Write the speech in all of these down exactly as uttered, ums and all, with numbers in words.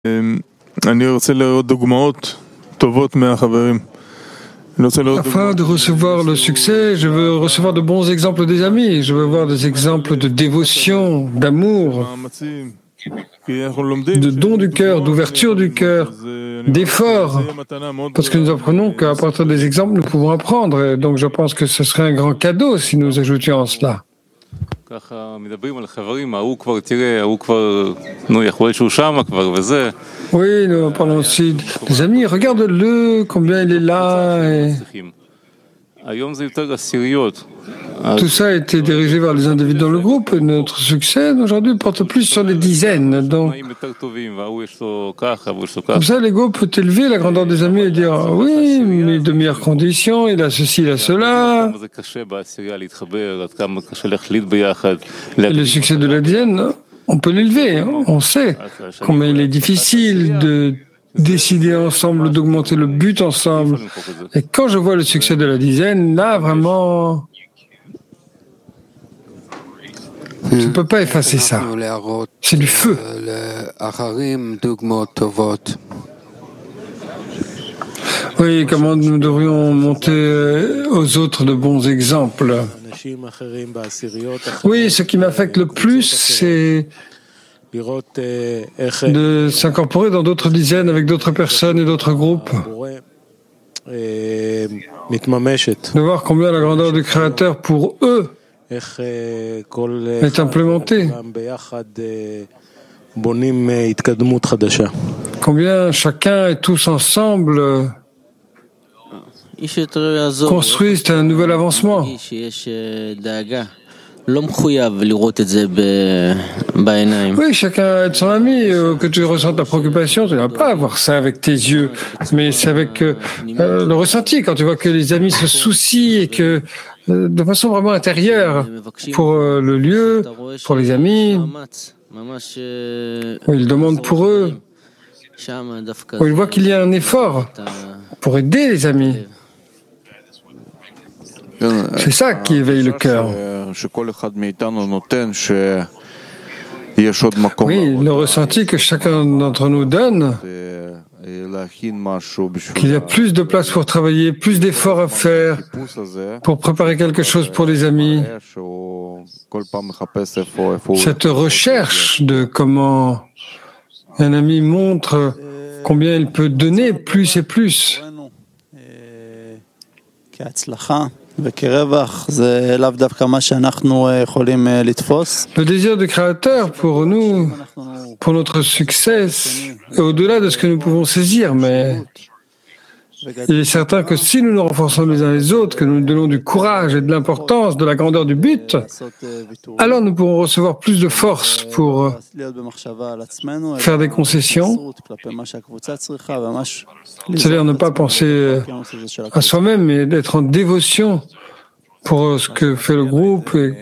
אני רוצה לראות דוגמאות טובות מהחברים. Afin de recevoir le succès, je veux recevoir de bons exemples des amis, je veux voir des exemples de dévotion, d'amour, de don du cœur, d'ouverture du cœur, d'effort, parce que nous apprenons qu'à partir des exemples, nous pouvons apprendre. Et donc je pense que ce serait un grand cadeau si nous ajoutions cela. Oui, nous parlons aussi des amis. Regarde-le, combien il est là. Et... Tout ça a été dirigé vers les individus dans le groupe. Et notre succès aujourd'hui porte plus sur les dizaines. Donc, comme ça, l'ego peut élever la grandeur des amis et dire ah, oui, mais de meilleures conditions, il a ceci, il a cela. Et le succès de la dizaine, on peut l'élever. On sait combien il est difficile de décider ensemble, d'augmenter le but ensemble. Et quand je vois le succès de la dizaine, là, vraiment, je ne peux pas effacer ça. C'est du feu. Oui, comment nous devrions monter aux autres de bons exemples. Oui, ce qui m'affecte le plus, c'est de s'incorporer dans d'autres dizaines avec d'autres personnes et d'autres groupes. De voir combien la grandeur du Créateur pour eux est implémentée. Combien chacun et tous ensemble construisent un nouvel avancement. Oui, chacun est son ami, que tu ressens ta préoccupation, tu ne vas pas avoir ça avec tes yeux, mais c'est avec euh, le ressenti, quand tu vois que les amis se soucient et que, euh, de façon vraiment intérieure, pour euh, le lieu, pour les amis, où ils demandent pour eux, où ils voient qu'il y a un effort pour aider les amis. C'est ça qui éveille le cœur. Oui, le ressenti que chacun d'entre nous donne, qu'il y a plus de place pour travailler, plus d'efforts à faire pour préparer quelque chose pour les amis. Cette recherche de comment un ami montre combien il peut donner plus et plus. Le désir du Créateur pour nous, pour notre succès, est au-delà de ce que nous pouvons saisir, mais il est certain que si nous nous renforçons les uns les autres, que nous nous donnons du courage et de l'importance, de la grandeur du but, alors nous pourrons recevoir plus de force pour faire des concessions, c'est-à-dire ne pas penser à soi-même, mais d'être en dévotion pour ce que fait le groupe. Et...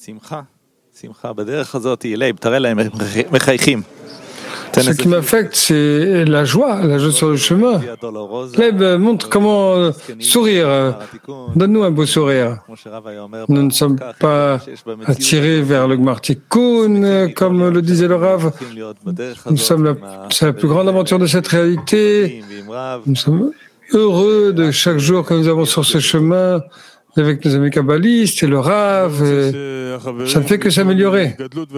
Ce qui m'affecte, c'est la joie, la joie sur le chemin. Leb, montre comment sourire. Donne-nous un beau sourire. Nous ne sommes pas attirés vers le Gmar Tikkun, comme le disait le Rav. Nous sommes la, c'est la plus grande aventure de cette réalité. Nous sommes heureux de chaque jour que nous avons sur ce chemin avec nos amis kabbalistes et le Rav. Et ça ne fait que s'améliorer.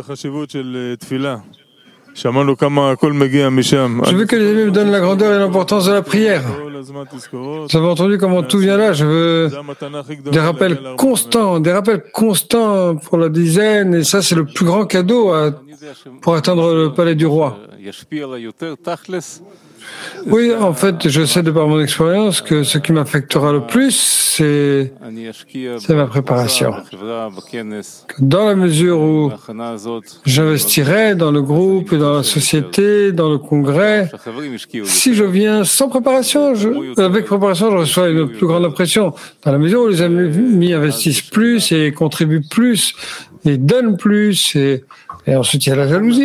Je veux que les amis me donnent la grandeur et l'importance de la prière. Vous avez entendu comment tout vient là. Je veux des rappels constants, des rappels constants pour la dizaine. Et ça, c'est le plus grand cadeau à, pour atteindre le palais du roi. Oui, en fait, je sais de par mon expérience que ce qui m'affectera le plus, c'est, c'est ma préparation. Que dans la mesure où j'investirai dans le groupe et dans la société, dans le congrès, si je viens sans préparation, je, avec préparation, je reçois une plus grande impression. Dans la mesure où les amis investissent plus et contribuent plus et donnent plus et Et ensuite, il y a la jalousie.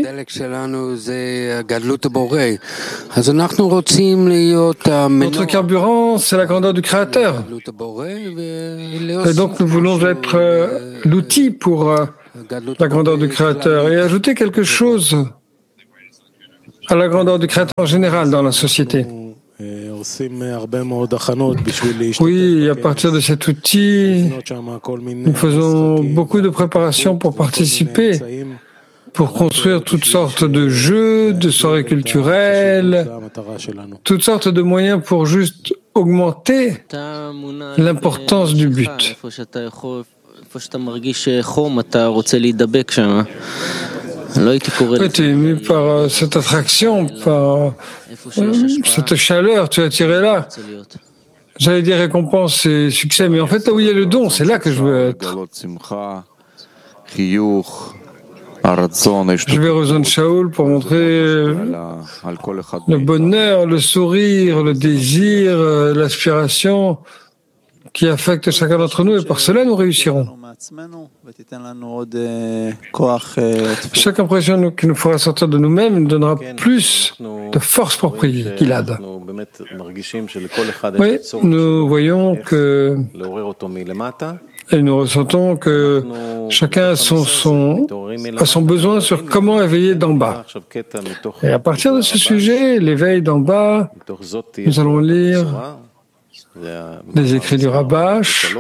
Notre carburant, c'est la grandeur du Créateur. Et donc, nous voulons être euh, l'outil pour euh, la grandeur du Créateur. Et ajouter quelque chose à la grandeur du Créateur général dans la société. Oui, à partir de cet outil, nous faisons beaucoup de préparations pour participer, pour construire toutes sortes de jeux, de soirées culturelles, toutes sortes de moyens pour juste augmenter l'importance du but. Oui, tu es ému par cette attraction, par cette chaleur, tu es attiré là. J'allais dire récompense et succès, mais en fait, là où il y a le don, c'est là que je veux être. Je vais rejoindre Shaul pour montrer le bonheur, le sourire, le désir, l'aspiration qui affecte chacun d'entre nous, et par cela nous réussirons. Chaque impression qui nous fera sortir de nous-mêmes nous donnera plus de force pour prier, Gilad. Oui, nous voyons que, et nous ressentons que chacun a son, son, a son besoin sur comment éveiller d'en bas. Et à partir de ce sujet, l'éveil d'en bas, nous allons lire les écrits du Rabash.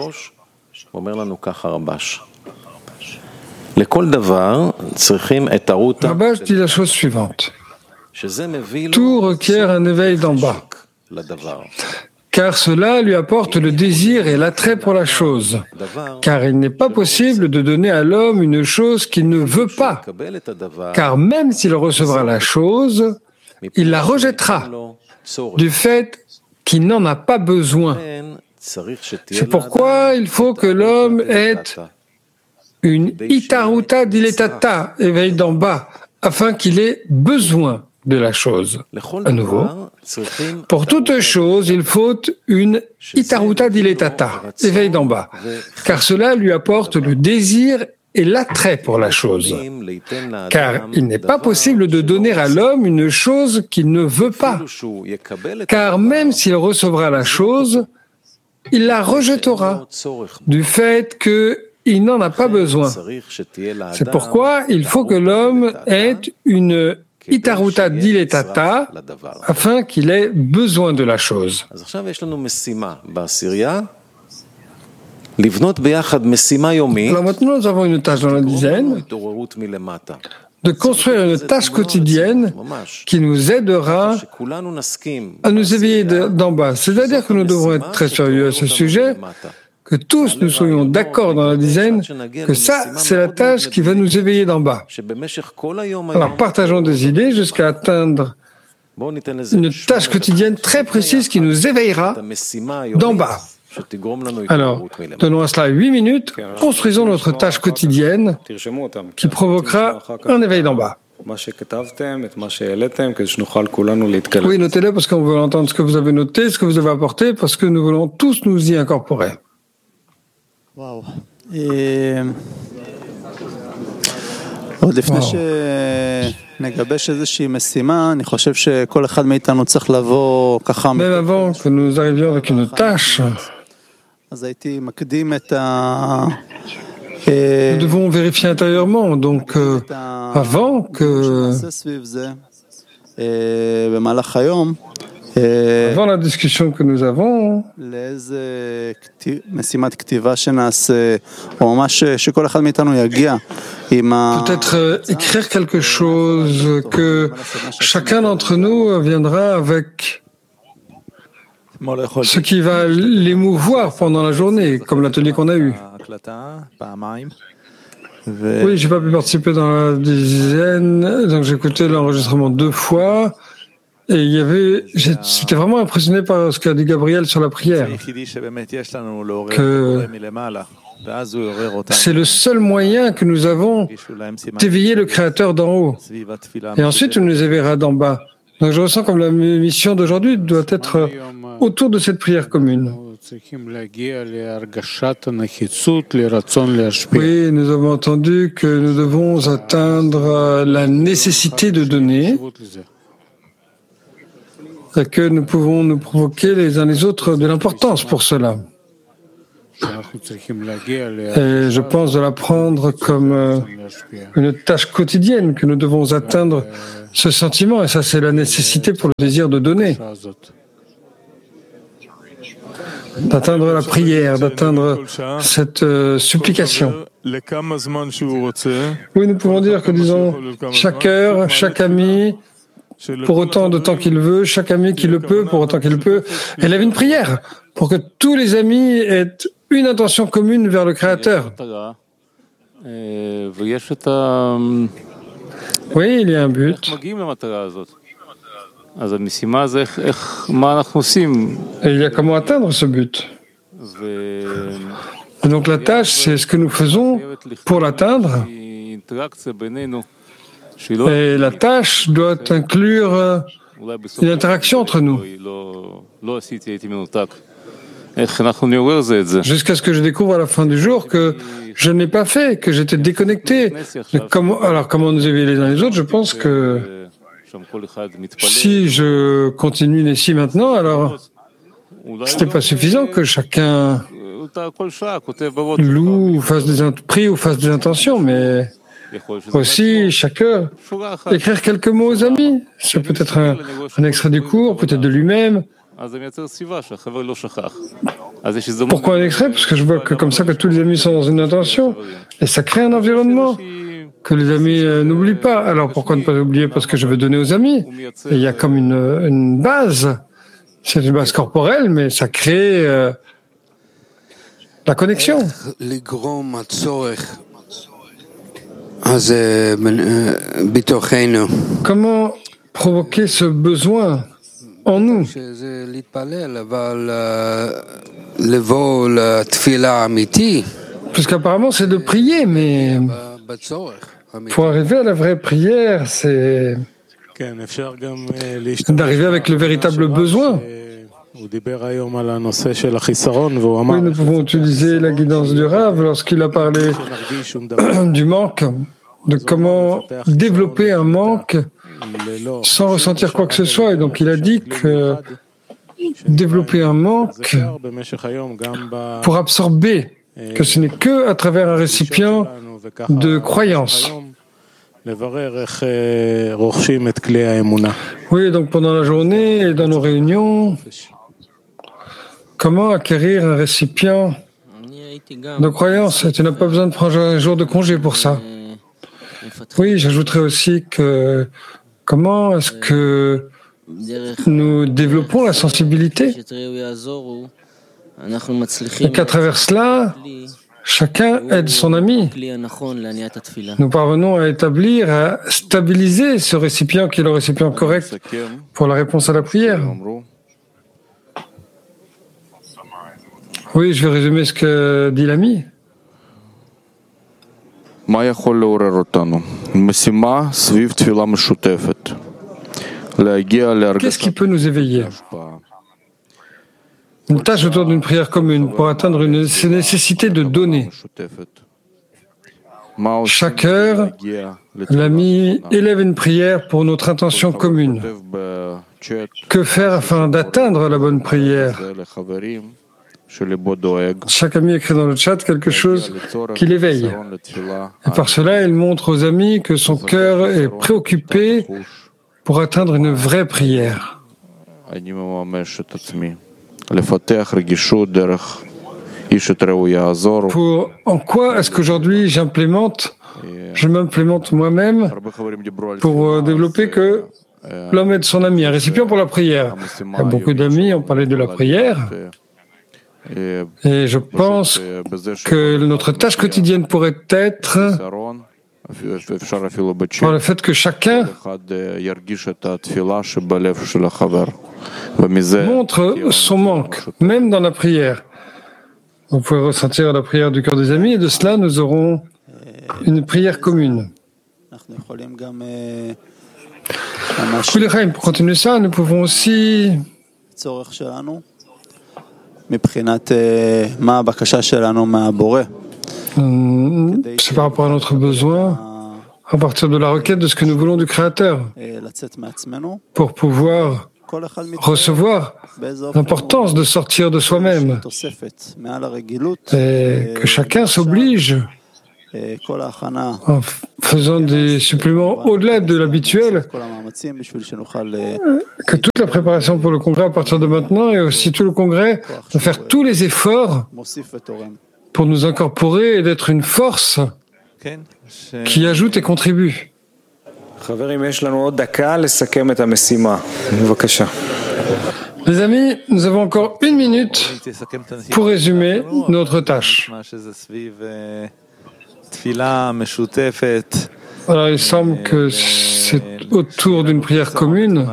Rabash dit la chose suivante. Tout requiert un éveil d'en bas, car cela lui apporte le désir et l'attrait pour la chose, car il n'est pas possible de donner à l'homme une chose qu'il ne veut pas, car même s'il recevra la chose, il la rejettera du fait qu'il n'en a pas besoin. C'est pourquoi il faut que l'homme ait une itaruta diletata, éveil d'en bas, afin qu'il ait besoin de la chose. À nouveau, pour toute chose, il faut une itaruta diletata, éveil d'en bas, car cela lui apporte le désir et l'attrait pour la chose. Car il n'est pas possible de donner à l'homme une chose qu'il ne veut pas. Car même s'il recevra la chose, il la rejettera du fait qu'il n'en a pas besoin. C'est pourquoi il faut que l'homme ait une itaruta diletata afin qu'il ait besoin de la chose. Alors maintenant, nous avons une tâche dans la dizaine de construire une tâche quotidienne qui nous aidera à nous éveiller d'en bas. C'est-à-dire que nous devons être très sérieux à ce sujet, que tous nous soyons d'accord dans la dizaine que ça, c'est la tâche qui va nous éveiller d'en bas. Alors partageons des idées jusqu'à atteindre une tâche quotidienne très précise qui nous éveillera d'en bas. Alors, donnons à cela huit minutes, construisons notre tâche quotidienne qui provoquera un éveil d'en bas. Oui, notez-le parce qu'on veut entendre ce que vous avez noté, ce que vous avez apporté, parce que nous voulons tous nous y incorporer. Wow. Et... עוד לפני שנגבש איזושהי משימה, אני חושב שכל אחד מאיתנו צריך לבוא ככה... Même avant que nous arrivions avec une tâche, אז הייתי מקדים את ה... Nous devons vérifier intérieurement, donc euh, avant que... במהלך היום, Avant la discussion que nous avons, peut-être écrire quelque chose que chacun d'entre nous viendra avec ce qui va l'émouvoir pendant la journée, comme l'atelier qu'on a eu. Oui, j'ai pas pu participer dans la dizaine, donc j'ai écouté l'enregistrement deux fois. Et il y avait, j'étais vraiment impressionné par ce qu'a dit Gabriel sur la prière, que c'est le seul moyen que nous avons d'éveiller le Créateur d'en haut. Et ensuite, il nous éveillera d'en bas. Donc je ressens comme la mission d'aujourd'hui doit être autour de cette prière commune. Oui, nous avons entendu que nous devons atteindre la nécessité de donner, et que nous pouvons nous provoquer les uns les autres de l'importance pour cela. Et je pense de la prendre comme euh, une tâche quotidienne, que nous devons atteindre ce sentiment, et ça c'est la nécessité pour le désir de donner. D'atteindre la prière, d'atteindre cette euh, supplication. Oui, nous pouvons dire que, disons, chaque heure, chaque ami, pour autant de temps qu'il veut, chaque ami qui le peut, pour autant qu'il le peut, élève une prière, pour que tous les amis aient une intention commune vers le Créateur. Oui, il y a un but. Et il y a comment atteindre ce but. Et donc la tâche, c'est ce que nous faisons pour l'atteindre. Et la tâche doit inclure une interaction entre nous. Jusqu'à ce que je découvre à la fin du jour que je n'ai pas fait, que j'étais déconnecté. Comment, alors comment nous éveiller les uns les autres? Je pense que si je continue ici maintenant, alors ce n'est pas suffisant que chacun loue, fasse des prie ou fasse des intentions, mais aussi chaque heure écrire quelques mots aux amis. Ça peut être un, un extrait du cours, peut-être de lui-même. Pourquoi un extrait? Parce que je vois que comme ça que tous les amis sont dans une intention et ça crée un environnement que les amis euh, n'oublient pas. Alors pourquoi ne pas oublier? Parce que je veux donner aux amis. Et il y a comme une, une base, c'est une base corporelle, mais ça crée euh, la connexion. Comment provoquer ce besoin en nous? Puisqu'apparemment c'est de prier, mais pour arriver à la vraie prière, c'est d'arriver avec le véritable besoin. Oui, nous pouvons utiliser la guidance du Rav lorsqu'il a parlé du manque, de comment développer un manque sans ressentir quoi que ce soit. Et donc il a dit que développer un manque pour absorber, que ce n'est que à travers un récipient de croyance. Oui, donc pendant la journée et dans nos réunions, comment acquérir un récipient de croyance? Tu n'as pas besoin de prendre un jour de congé pour ça. Oui, j'ajouterais aussi que comment est-ce que nous développons la sensibilité et qu'à travers cela, chacun aide son ami. Nous parvenons à établir, à stabiliser ce récipient qui est le récipient correct pour la réponse à la prière. Oui, je vais résumer ce que dit l'ami. Qu'est-ce qui peut nous éveiller? Une tâche autour d'une prière commune pour atteindre une nécessité de donner. Chaque heure, l'ami élève une prière pour notre intention commune. Que faire afin d'atteindre la bonne prière? Chaque ami écrit dans le chat quelque chose qui l'éveille. Et par cela, il montre aux amis que son cœur est préoccupé pour atteindre une vraie prière. Pour, en quoi est-ce qu'aujourd'hui j'implémente, je m'implémente moi-même pour développer que l'homme aide son ami, un récipient pour la prière. Il y a beaucoup d'amis ont parlé de la prière. Et je pense que notre tâche quotidienne pourrait être par le fait que chacun montre son manque, même dans la prière. Vous pouvez ressentir la prière du cœur des amis et de cela nous aurons une prière commune. Pour continuer ça, nous pouvons aussi c'est par rapport à notre besoin, à partir de la requête de ce que nous voulons du Créateur, pour pouvoir recevoir l'importance de sortir de soi-même et que chacun s'oblige en faisant des suppléments au-delà de l'habituel, que toute la préparation pour le congrès à partir de maintenant et aussi tout le congrès de faire tous les efforts pour nous incorporer et d'être une force qui ajoute et contribue. Les amis, nous avons encore une minute pour résumer notre tâche. Alors, il semble que c'est autour d'une prière commune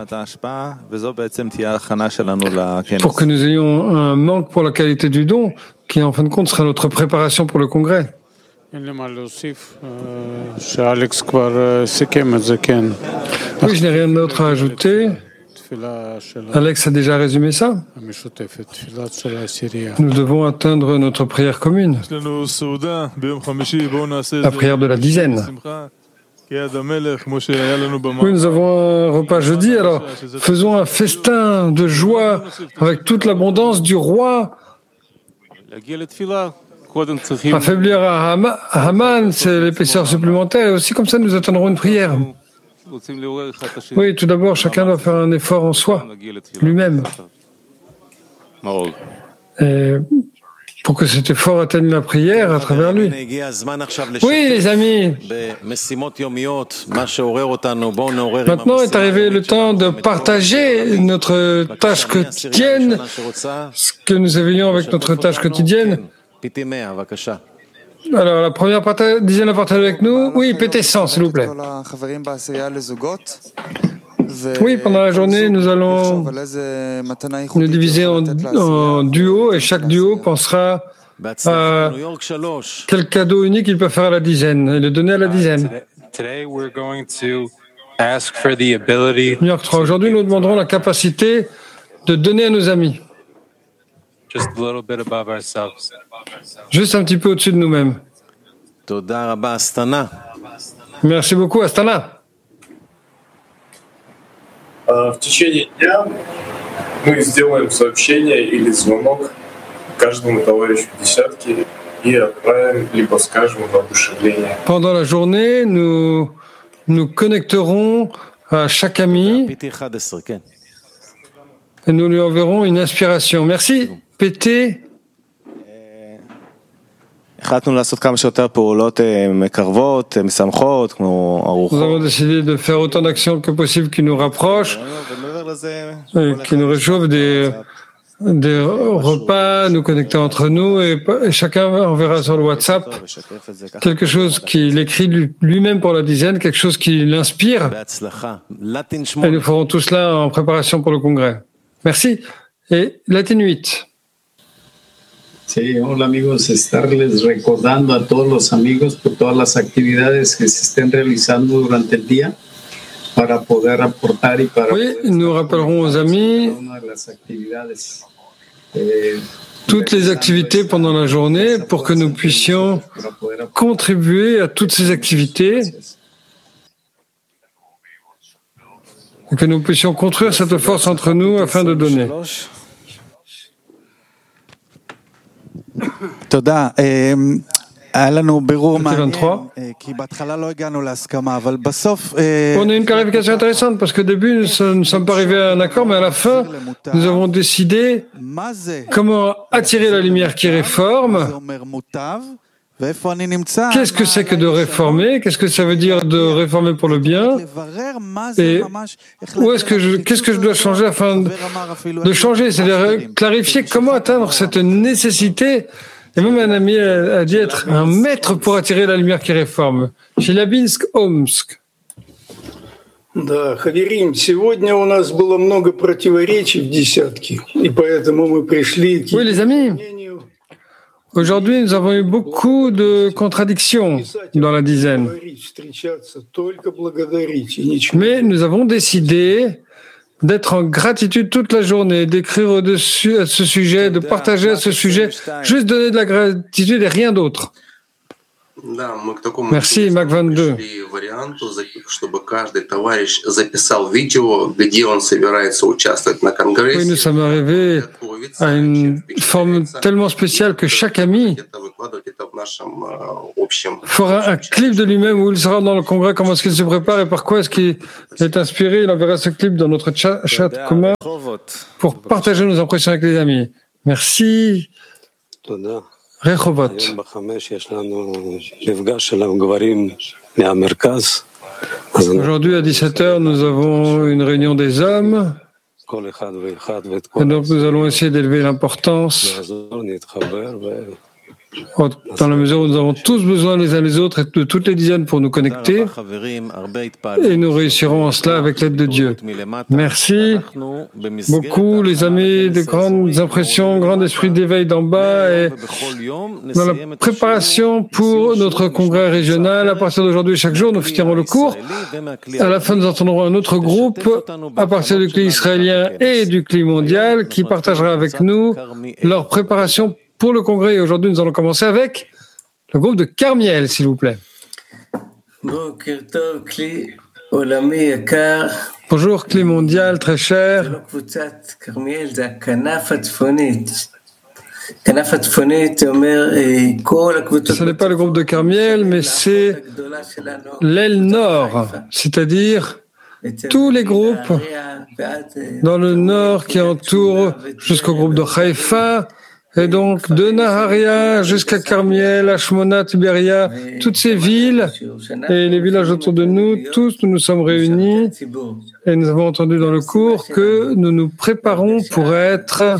pour que nous ayons un manque pour la qualité du don, qui en fin de compte sera notre préparation pour le congrès. Oui, je n'ai rien d'autre à ajouter. Alex a déjà résumé ça. Nous devons atteindre notre prière commune, la prière de la dizaine. Oui, nous avons un repas jeudi, alors faisons un festin de joie avec toute l'abondance du roi. Affaiblir à Haman, c'est l'épaisseur supplémentaire, et aussi comme ça nous atteindrons une prière. Oui, tout d'abord, chacun doit faire un effort en soi, lui-même. Et pour que cet effort atteigne la prière à travers lui. Oui, les amis. Maintenant est arrivé le temps de partager notre tâche quotidienne, ce que nous éveillons avec notre tâche quotidienne. Alors, la première dizaine à partager avec nous. Oui, P T cent, s'il vous plaît. Oui, pendant la journée, nous allons nous diviser en, en duos et chaque duo pensera à quel cadeau unique il peut faire à la dizaine et le donner à la dizaine. New York trois. Aujourd'hui, nous demanderons la capacité de donner à nos amis. Juste un petit peu au-dessus de nous-mêmes. Merci beaucoup, Astana. В течение дня мы сделаем сообщение или звонок каждому товарищу десятки и отправим, либо скажем воодушевление. Pendant la journée, nous nous connecterons à chaque ami et nous lui enverrons une inspiration. Merci, P T. Nous avons décidé de faire autant d'actions que possible qui nous rapprochent, qui nous réchauffent, des, des repas, nous connecter entre nous et, et chacun enverra sur le WhatsApp quelque chose qu'il écrit lui-même pour la dizaine, quelque chose qui l'inspire. Et nous ferons tout cela en préparation pour le congrès. Merci. Et Latin huit. Sí, hola amigos, estarles recordando a todos los amigos por todas las actividades que se estén realizando durante el día para poder aportar y para oui, nous rappellerons aux amis toutes les activités pendant la journée pour que nous puissions contribuer à toutes ces activités et que nous puissions construire cette force entre nous afin de donner. תודה. היה לנו בירור מעניין, כי בהתחלה לא הגענו להסכמה, אבל בסוף... On a une clarification intéressante, parce qu'au début, nous ne sommes pas arrivés à un accord, mais à la fin, nous avons décidé comment attirer la lumière qui réforme. Qu'est-ce que c'est que de réformer? Qu'est-ce que ça veut dire de réformer pour le bien? Et où est-ce que je, qu'est-ce que je dois changer afin de, de changer? C'est-à-dire clarifier comment atteindre cette nécessité. Et même un ami a, a dit être un maître pour attirer la lumière qui réforme. Челябинск, Омск. Да, Хаверим, сегодня у нас было много противоречий в десятке, и поэтому мы пришли к... Oui, les amis. Aujourd'hui, nous avons eu beaucoup de contradictions dans la dizaine. Mais nous avons décidé d'être en gratitude toute la journée, d'écrire au-dessus à ce sujet, de partager à ce sujet, juste donner de la gratitude et rien d'autre. Merci, Mac vingt-deux. Oui, nous sommes arrivés à une forme tellement spéciale que chaque ami fera un clip de lui-même où il sera dans le congrès, comment est-ce qu'il se prépare et par quoi est-ce qu'il est inspiré. Il enverra ce clip dans notre chat, chat commun pour partager nos impressions avec les amis. Merci. Rehovot. Aujourd'hui à dix-sept heures, nous avons une réunion des hommes. Et donc nous allons essayer d'élever l'importance dans la mesure où nous avons tous besoin les uns les autres et de toutes les dizaines pour nous connecter, et nous réussirons en cela avec l'aide de Dieu. Merci beaucoup les amis, de grandes impressions, grand esprit d'éveil d'en bas, et dans la préparation pour notre congrès régional. À partir d'aujourd'hui, chaque jour, nous finirons le cours. À la fin, nous entendrons un autre groupe à partir du cli israélien et du cli mondial qui partagera avec nous leur préparation pour le congrès. Et aujourd'hui, nous allons commencer avec le groupe de Carmiel, s'il vous plaît. Bonjour, cli mondial, très cher. Ce n'est pas le groupe de Carmiel, mais c'est l'aile nord, c'est-à-dire tous les groupes dans le nord qui entourent jusqu'au groupe de Haïfa. Et donc, de Naharia jusqu'à Carmiel, Ashmona, Tibéria, toutes ces villes et les villages autour de nous, tous nous nous sommes réunis et nous avons entendu dans le cours que nous nous préparons pour être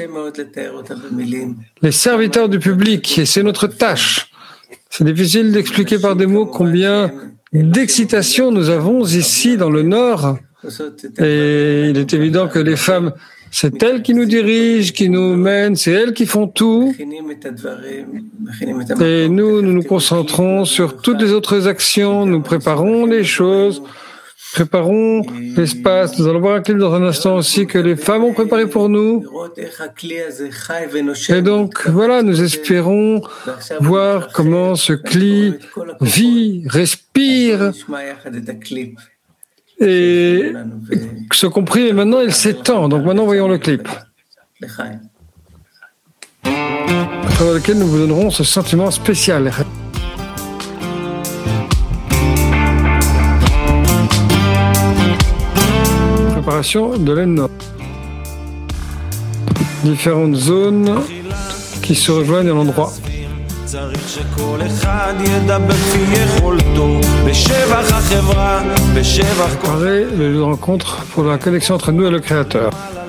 les serviteurs du public, et c'est notre tâche. C'est difficile d'expliquer par des mots combien d'excitation nous avons ici dans le Nord, et il est évident que les femmes, c'est elles qui nous dirigent, qui nous mènent, c'est elles qui font tout. Et nous, nous nous concentrons sur toutes les autres actions, nous préparons les choses, préparons l'espace. Nous allons voir un clip dans un instant aussi que les femmes ont préparé pour nous. Et donc, voilà, nous espérons voir comment ce cli vit, respire, et ce compris, et maintenant il s'étend. Donc maintenant voyons le clip, à travers lequel nous vous donnerons ce sentiment spécial. Préparation de l'aile nord. Différentes zones qui se rejoignent à l'endroit. Préparer le lieu de rencontre pour la connexion entre nous et le Créateur.